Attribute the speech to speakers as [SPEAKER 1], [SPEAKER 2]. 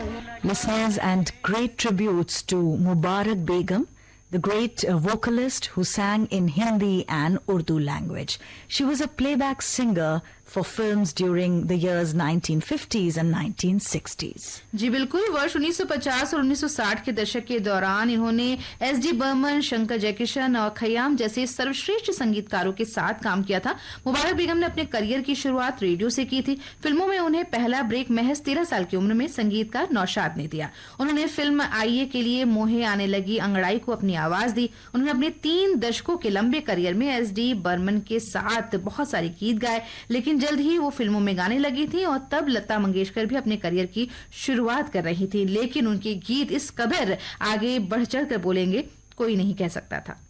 [SPEAKER 1] Listeners, and great tributes to Mubarak Begum, the great vocalist who sang in Hindi and Urdu language. She was a playback singer for films during the years 1950s and 1960s.
[SPEAKER 2] जी बिल्कुल, वर्ष 1950 और 1960 के दशक के दौरान इन्होंने SD. Burman, Shankar Jaikishan और खयाम जैसे सर्वश्रेष्ठ संगीतकारों के साथ काम किया था। मुबारक बेगम ने अपने करियर की शुरुआत रेडियो से की थी। फिल्मों में उन्हें पहला ब्रेक महज 13 साल की उम्र में संगीतकार नौशाद ने दिया। उन्होंने फिल्म आइए के लिए मोहे आने लगी अंगड़ाई को अपनी आवाज दी। उन्होंने अपने 3 दशकों के लंबे करियर में एस.डी. बर्मन के साथ बहुत सारे गीत गाए, लेकिन जल्द ही वो फिल्मों में गाने लगी थी और तब लता मंगेशकर भी अपने करियर की शुरुआत कर रही थी, लेकिन उनके गीत इस कदर आगे बढ़ चढ़ कर बोलेंगे कोई नहीं कह सकता था।